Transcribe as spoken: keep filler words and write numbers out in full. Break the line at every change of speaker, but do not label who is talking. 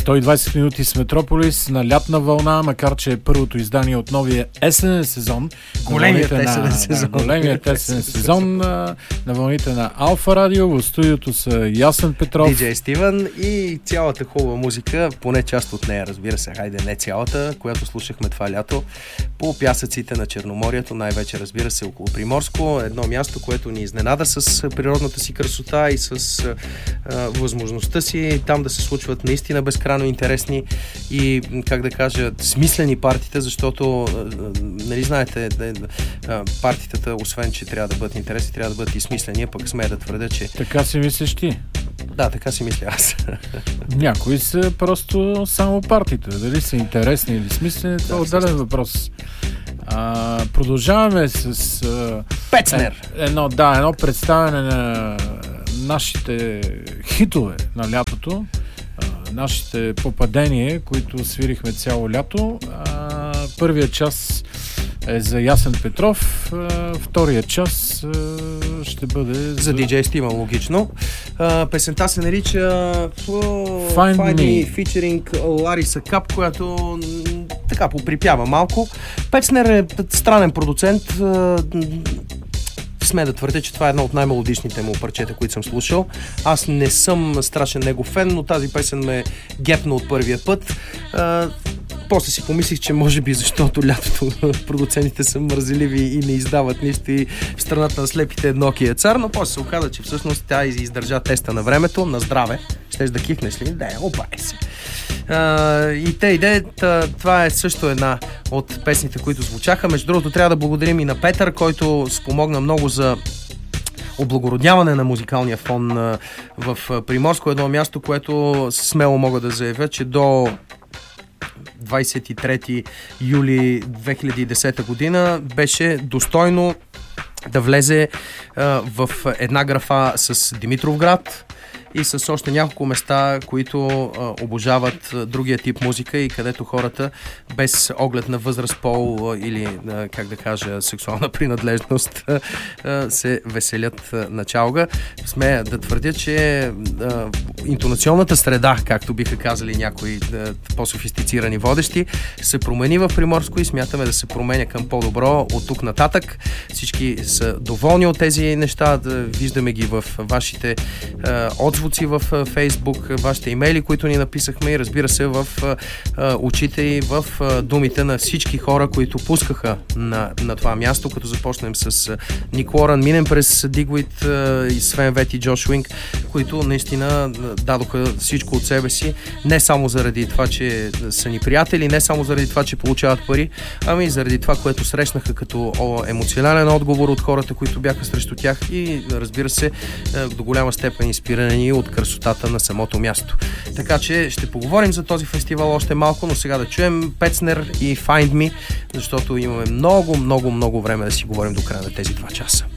сто и двайсет минути с Метрополис на лятна вълна, макар че е първото издание от новия есенен сезон.
Големият есенен сезон.
На, големият есенен сезон на, на вълните на Алфа Радио. В студиото са Ясен Петров,
Диджей Стивън и цялата хубава музика, поне част от нея, разбира се, хайде не цялата, която слушахме това лято по пясъците на Черноморието, най-вече, разбира се, около Приморско. Едно място, което ни изненада с природната си красота и с а, възможността си там да се случват наистина безкрайно интересни и, как да кажа, смислени партита, защото, нали знаете, партитата, освен че трябва да бъдат интересни, трябва да бъдат и смислени, а пък смея да твърдя, че...
Така си мислиш ти?
Да, така си мисля аз.
Някои са просто само партита. Дали са интересни или смислени, това е отделен въпрос. А, продължаваме с... А,
Пецнер!
Е, едно, да, едно представяне на нашите хитове на лятото, а, нашите попадения, които свирихме цяло лято. А, първия час е за Ясен Петров, а, втория час а, ще бъде за,
за Диджей Стивън, логично. А, песента се нарича oh,
Find, Find
Me, featuring Лариса Кап, която така поприпява малко. Пецнер е странен продуцент. Сме да твърдя, че това е едно от най-мелодичните му парчета, които съм слушал. Аз не съм страшен негов фен, но тази песен ме гепна от първия път. А, после си помислих, че може би защото лятото продуцентите са мързеливи и не издават нищо и в страната на слепите еднокия цар, но после се оказа, че всъщност тя издържа теста на времето, на здраве. Щеш да кихнеш ли? Да, обай се. Uh, и те идеята, това е също една от песните, които звучаха. Между другото, трябва да благодарим и на Петър, който спомогна много за облагородняване на музикалния фон uh, в Приморско, едно място, което смело мога да заявя, че до двайсет и трети юли две хиляди и десета година беше достойно да влезе uh, в една графа с Димитровград и с още няколко места, които а, обожават а, другия тип музика и където хората без оглед на възраст, пол а, или, а, как да кажа, сексуална принадлежност а, а, се веселят а, на чалга. Смея да твърдя, че а, интонационната среда, както биха казали някои а, по-софистицирани водещи, се промени в Приморско и смятаме да се променя към по-добро от тук нататък. Всички са доволни от тези неща, да виждаме ги в вашите а, отзвуци в Фейсбук, вашите имейли, които ни написахме и разбира се в а, очите и в а, думите на всички хора, които пускаха на, на това място, като започнем с а, Ник Уорън, минем през Дигвит и Свен Вет и Джош Уинг, които наистина дадоха всичко от себе си, не само заради това, че са ни приятели, не само заради това, че получават пари, ами и заради това, което срещнаха като о, емоционален отговор от хората, които бяха срещу тях и разбира се до голяма степен инспирирани от красотата на самото място. Така че ще поговорим за този фестивал още малко, но сега да чуем Пецнер и Find Me, защото имаме много, много, много време да си говорим до края на тези два часа.